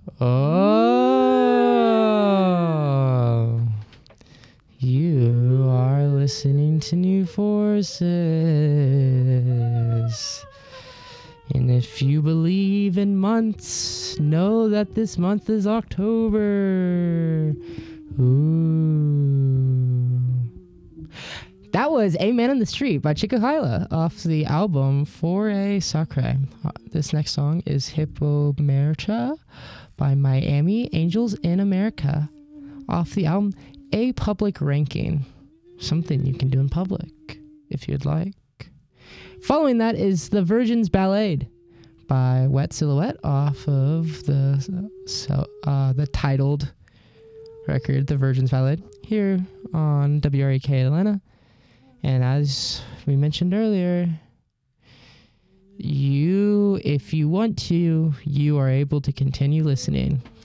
Oh, you are listening to New Forces. And if you believe in months, know that this month is October. Ooh. That was A Man in the Street by Chica Hyla off the album For a Sacre. This next song is Hippomercha by Miami Angels in America off the album A Public Ranking. Something you can do in public if you'd like. Following that is The Virgin's Ballade by Wet Silhouette off of the titled record, The Virgin's Ballade, here on WREK Atlanta. And as we mentioned earlier, if you want to, you are able to continue listening